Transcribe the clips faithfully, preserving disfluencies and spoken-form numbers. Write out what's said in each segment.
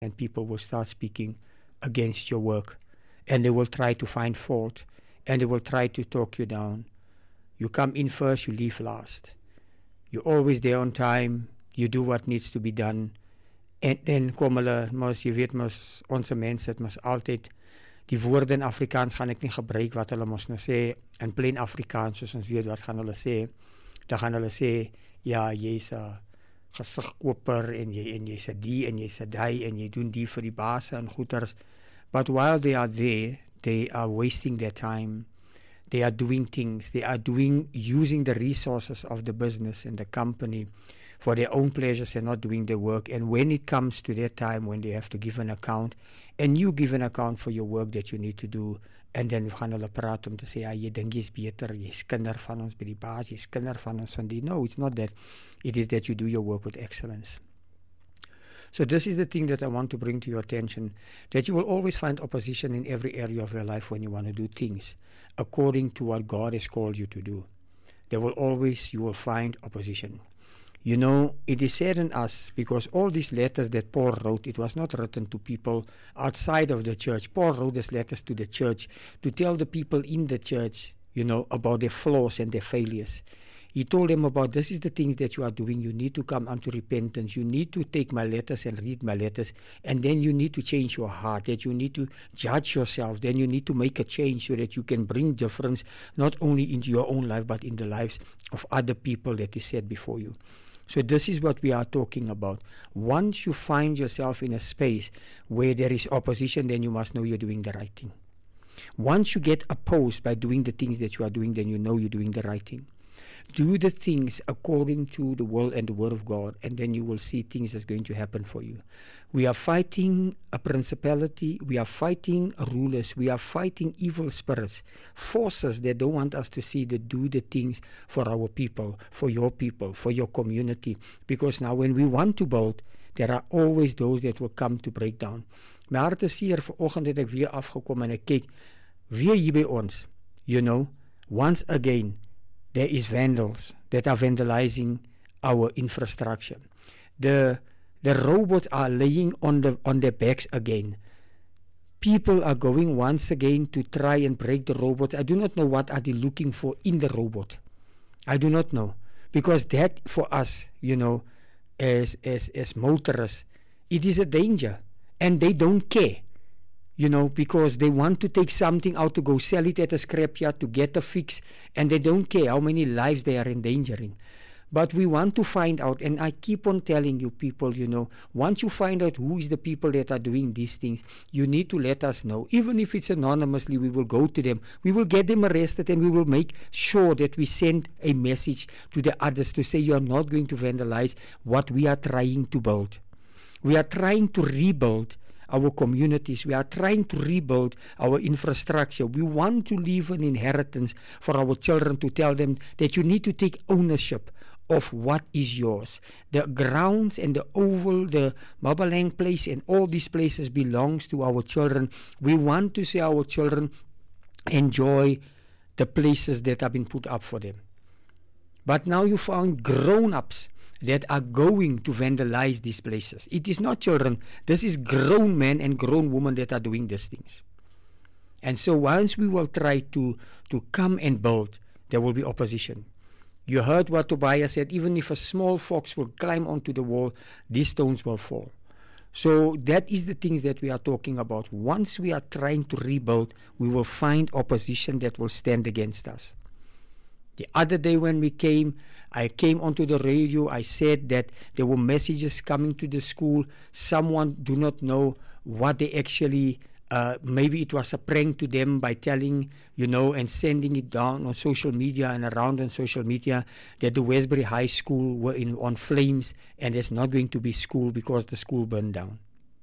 and people will start speaking against your work, and they will try to find fault, and they will try to talk you down. You come in first, you leave last. You're always there on time, you do what needs to be done, en dan kom hulle, mos, jy weet mos, onze mense, het mos altyd, die woorde in Afrikaans gaan ek nie gebruik wat hulle mos nou sê, in plain Afrikaans, soos ons weet wat gaan hulle sê, dan gaan hulle sê, ja, jy is een gesigkoper, en jy, en jy is die, en jy is die, en jy doen die vir die baase en goeders. But while they are there, they are wasting their time. They are doing things. They are doing, using the resources of the business and the company for their own pleasures and not doing their work. And when it comes to that time when they have to give an account, and you give an account for your work that you need to do, and then we gaan hulle praat om te sê, ja, jy dink jy's beter, jy's kinder van ons by die baas, jy's kinder van ons van die. No, it's not that. It is that you do your work with excellence. So this is the thing that I want to bring to your attention, that you will always find opposition in every area of your life when you want to do things according to what God has called you to do. There will always, you will find opposition. You know, it is said in us, because all these letters that Paul wrote, it was not written to people outside of the church. Paul wrote these letters to the church to tell the people in the church, you know, about their flaws and their failures. He told them about, this is the things that you are doing. You need to come unto repentance. You need to take my letters and read my letters. And then you need to change your heart, that you need to judge yourself. Then you need to make a change so that you can bring difference, not only into your own life, but in the lives of other people that is set before you. So this is what we are talking about. Once you find yourself in a space where there is opposition, then you must know you're doing the right thing. Once you get opposed by doing the things that you are doing, then you know you're doing the right thing. Do the things according to the will and the word of God, and then you will see things that's going to happen for you. We are fighting a principality, we are fighting rulers, we are fighting evil spirits, forces that don't want us to see, that do the things for our people, for your people, for your community. Because now when we want to build, there are always those that will come to break down. My hart is hier, vanoggend het ek weer afgekom en ek kyk, weer hier by ons, you know, once again, there is vandals that are vandalizing our infrastructure. The the robots are laying on the on their backs again. People are going once again to try and break the robots. I do not know what are they looking for in the robot. I do not know. Because that for us, you know, as as as motorists, it is a danger. And they don't care. You know, because they want to take something out to go sell it at a scrapyard to get a fix, and they don't care how many lives they are endangering. But we want to find out, and I keep on telling you people, you know, once you find out who is the people that are doing these things, you need to let us know. Even if it's anonymously, we will go to them. We will get them arrested, and we will make sure that we send a message to the others to say you are not going to vandalize what we are trying to build. We are trying to rebuild our communities. We are trying to rebuild our infrastructure. We want to leave an inheritance for our children, to tell them that you need to take ownership of what is yours. The grounds and the oval, the Mabalang place, and all these places belongs to our children. We want to see our children enjoy the places that have been put up for them. But now you found grown-ups that are going to vandalize these places. It is not children. This is grown men and grown women that are doing these things. And so once we will try to, to come and build, there will be opposition. You heard what Tobias said, even if a small fox will climb onto the wall, these stones will fall. So that is the things that we are talking about. Once we are trying to rebuild, we will find opposition that will stand against us. The other day when we came, I came onto the radio, I said that there were messages coming to the school. Someone do not know what they actually, uh, maybe it was a prank to them by telling, you know, and sending it down on social media and around on social media that the Westbury High School were in on flames and there's not going to be school because the school burned down.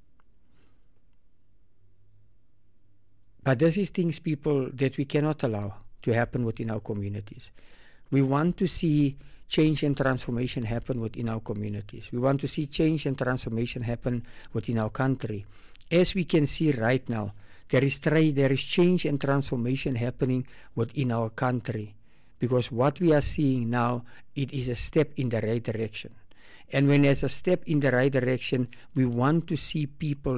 But this is things, people, that we cannot allow to happen within our communities. We want to see change and transformation happen within our communities. We want to see change and transformation happen within our country. As we can see right now, there is tra- there is change and transformation happening within our country, because what we are seeing now, it is a step in the right direction. And when there's a step in the right direction, we want to see people